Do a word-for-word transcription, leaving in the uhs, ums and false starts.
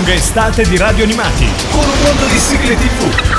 lunga estate di Radio Animati con un mondo di sigle tivù.